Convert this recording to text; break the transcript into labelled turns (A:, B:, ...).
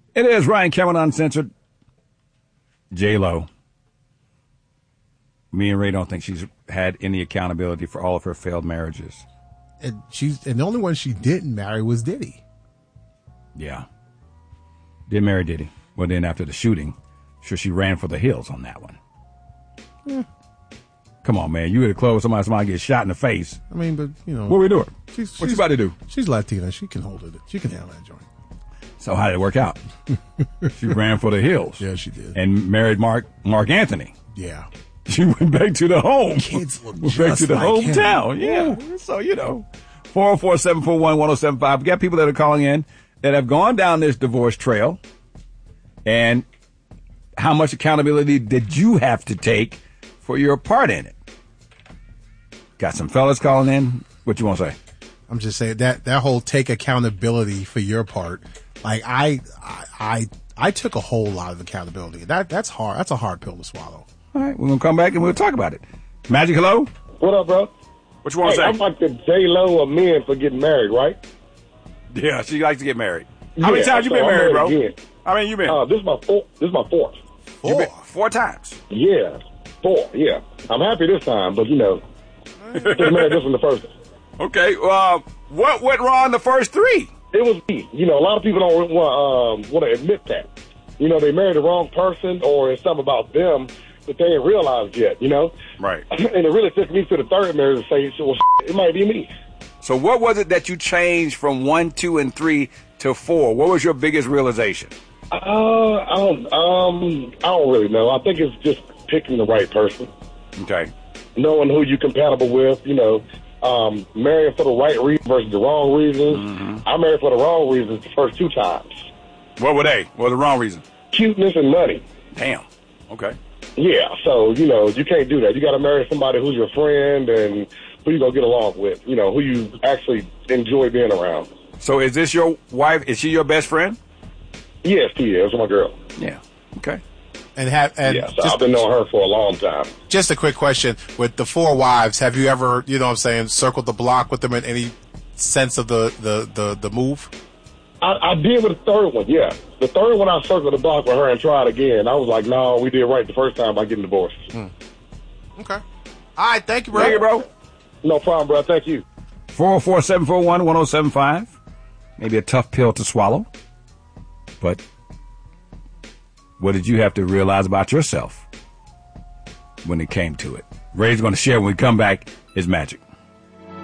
A: It is Ryan Cameron Uncensored. J-Lo. Me and Ray don't think she's had any accountability for all of her failed marriages.
B: And the only one she didn't marry was Diddy.
A: Yeah. Did marry Diddy. Well, then after the shooting, sure she ran for the hills on that one.
B: Yeah.
A: Come on, man. You at a club, somebody gets shot in the face.
B: I mean, but, you know.
A: What are we doing? What you about to do?
B: She's Latina. She can hold it. She can handle that joint.
A: So how did it work out? She ran for the hills.
B: Yeah, she did.
A: And married Mark Anthony.
B: Yeah.
A: She went back to the home.
B: Kids look
A: went
B: just
A: back to the
B: like
A: hometown.
B: him.
A: Yeah. So, 404-741-1075. We got people that are calling in that have gone down this divorce trail. And how much accountability did you have to take for your part in it? Got some fellas calling in. What you want to say?
B: I'm just saying that whole take accountability for your part. Like I took a whole lot of accountability. That's hard. That's a hard pill to swallow.
A: All right, we're gonna come back and we'll talk about it. Magic, hello.
C: What up, bro?
A: What you want to say?
C: I'm like the J-Lo of men for getting married, right?
A: Yeah, she likes to get married. How many times you been married, bro?
C: Again.
A: How many you been?
C: This is my fourth.
A: You been 4 times.
C: Yeah, 4. Yeah, I'm happy this time, but just married this one the first.
A: Okay. What went wrong the first 3?
C: It was me. A lot of people don't want to admit that. They married the wrong person, or it's something about them that they ain't realized yet.
A: Right.
C: And it really took me to the third marriage to say, well, it might be me.
A: So what was it that you changed from 1, 2, and 3 to 4? What was your biggest realization?
C: I don't really know. I think it's just picking the right person.
A: Okay.
C: Knowing who you're compatible with, marrying for the right reason versus the wrong reasons.
A: Mm-hmm.
C: I married for the wrong reasons the first 2 times.
A: What were they? What were the wrong reasons?
C: Cuteness and money.
A: Damn. Okay.
C: Yeah, so, you can't do that. You got to marry somebody who's your friend and who you going to get along with, who you actually enjoy being around.
A: So is this your wife? Is she your best friend?
C: Yes, she is. My girl.
A: Yeah. Okay.
C: I've been knowing her for a long time.
B: Just a quick question. With the 4 wives, have you ever, circled the block with them in any sense of the move?
C: I did with the third one, yeah. The third one, I circled the block with her and tried again. I was like, no, we did right the first time by getting divorced.
B: Okay. All right, thank you, bro.
A: Thank you, bro.
C: No problem, bro. Thank you.
A: 404-741-1075. Maybe a tough pill to swallow. But what did you have to realize about yourself when it came to it? Ray's going to share when we come back his magic.